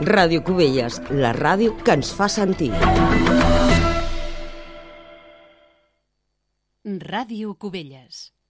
Ràdio Cubelles, la ràdio que ens fa sentir. Ràdio Cubelles.